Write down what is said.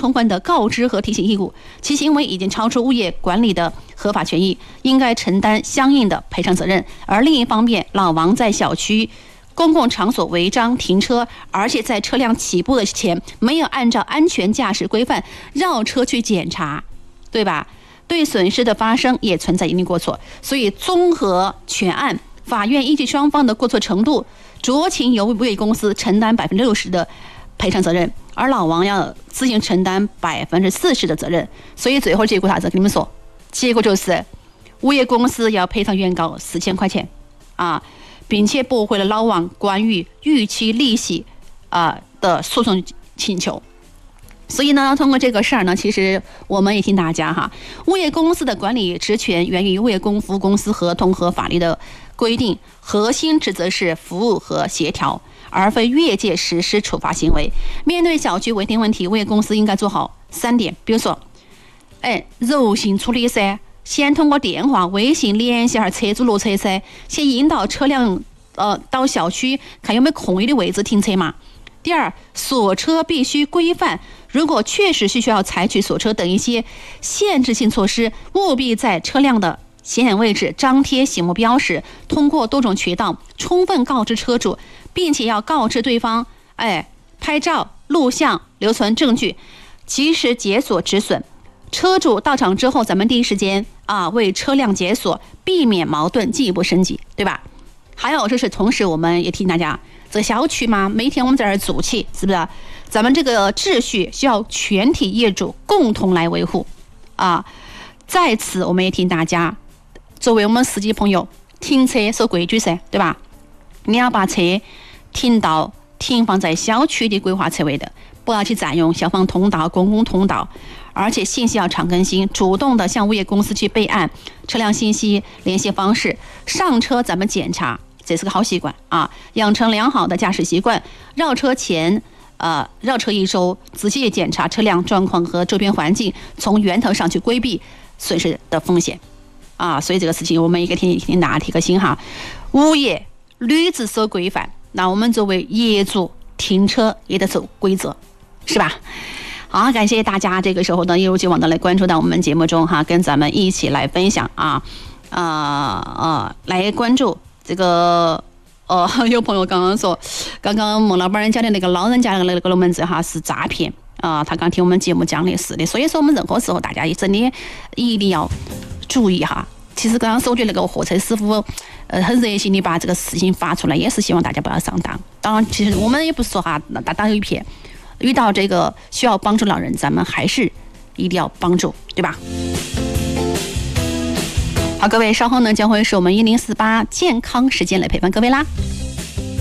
充分的告知和提醒义务，其行为已经超出物业管理的合法权益，应该承担相应的赔偿责任。而另一方面，老王在小区公共场所违章停车，而且在车辆起步的前没有按照安全驾驶规范绕车去检查，对吧？对损失的发生也存在一定过错，所以综合全案，法院依据双方的过错程度，酌情由物业公司承担60%的赔偿责任，而老王要自行承担40%的责任。所以最后结果啥子？跟你们说，结果就是物业公司要赔偿原告4000块钱啊，并且驳回了老王关于逾期利息的诉讼请求。所以呢，通过这个事儿呢，其实我们也提醒大家哈，物业公司的管理职权源于物业服务公司合同和法律的规定，核心职责是服务和协调，而非越界实施处罚行为。面对小区违停问题，物业公司应该做好3点，比如说，柔性处理噻，先通过电话、微信联系下车主落车噻，先引导车辆到小区看有没有空余的位置停车嘛。第二，锁车必须规范，如果确实需要采取锁车等一些限制性措施，务必在车辆的显眼位置张贴醒目标识，通过多种渠道充分告知车主，并且要告知对方，拍照、录像留存证据，及时解锁止损。车主到场之后，咱们第一时间为车辆解锁，避免矛盾进一步升级，对吧？还有就是同时我们也提醒大家，这个小区嘛，每天我们在这儿住起，是不是？咱们这个秩序需要全体业主共同来维护在此我们也提醒大家，作为我们司机朋友，停车守规矩噻，对吧？你要把车停放在小区的规划车位的，不要去占用消防通道、公共通道，而且信息要常更新，主动的向物业公司去备案车辆信息、联系方式，上车咱们检查，这是个好习惯养成良好的驾驶习惯。绕车前绕车1周，仔细检查车辆状况和周边环境，从源头上去规避损失的风险所以这个事情我们也给听大家提个醒哈，物业屡次守规范，那我们作为业主停车也得守规则，是吧？好，感谢大家这个时候呢一如既往的来关注到我们节目中跟咱们一起来分享来关注这个有朋友刚刚说，刚刚孟老板讲的那个老人家的那个龙门阵是诈骗他刚听我们节目讲的是的，所以说我们任何时候大家也真的一定要注意哈。其实刚刚手机那个货车师傅很热心的把这个事情发出来，也是希望大家不要上当。当然其实我们也不是说大打一片，遇到这个需要帮助老人，咱们还是一定要帮助，对吧？好，各位稍后呢将会是我们1048健康时间来陪伴各位啦。